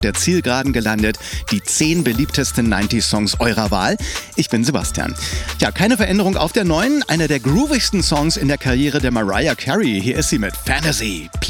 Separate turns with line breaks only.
der Zielgeraden gelandet. Die 10 beliebtesten 90s-Songs eurer Wahl. Ich bin Sebastian. Ja, keine Veränderung auf der 9. Einer der groovigsten Songs in der Karriere der Mariah Carey. Hier ist sie mit Fantasy.